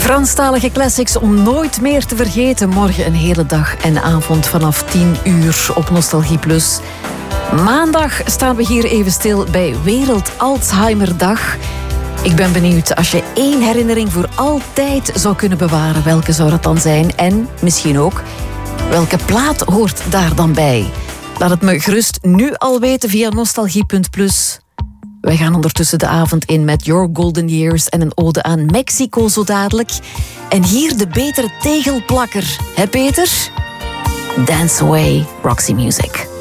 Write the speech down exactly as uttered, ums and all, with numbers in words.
Franstalige classics om nooit meer te vergeten. Morgen een hele dag en avond vanaf tien uur op Nostalgie Plus. Maandag staan we hier even stil bij Wereld Alzheimerdag. Ik ben benieuwd, als je één herinnering voor altijd zou kunnen bewaren, welke zou dat dan zijn? En misschien ook, welke plaat hoort daar dan bij? Laat het me gerust nu al weten via nostalgie punt plus. Wij gaan ondertussen de avond in met Your Golden Years en een ode aan Mexico zo dadelijk. En hier de betere tegelplakker. Hè Peter? Dance Away, Roxy Music.